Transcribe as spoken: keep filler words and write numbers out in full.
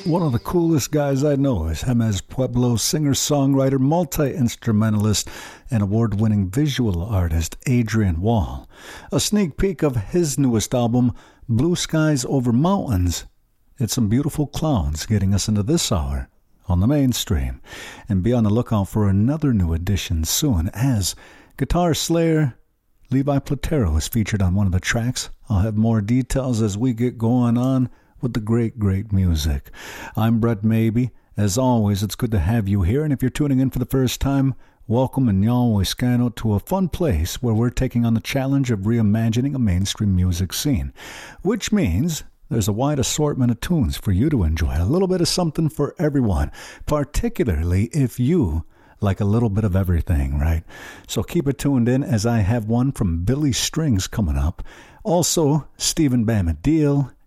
One of the coolest guys I know is Jemez Pueblo, singer-songwriter, multi-instrumentalist, and award-winning visual artist Adrian Wall. A sneak peek of his newest album, Blue Skies Over Mountains. It's some beautiful clouds getting us into this hour on the mainstream. And be on the lookout for another new edition soon, as guitar slayer Levi Platero is featured on one of the tracks. I'll have more details as we get going on with the great, great music. I'm Brett Maybe. As always, it's good to have you here, and if you're tuning in for the first time, welcome and Yahweh Scano to a fun place where we're taking on the challenge of reimagining a mainstream music scene, which means there's a wide assortment of tunes for you to enjoy, a little bit of something for everyone, particularly if you like a little bit of everything, right? So keep it tuned in, as I have one from Billy Strings coming up. Also, Stephen Bamadil,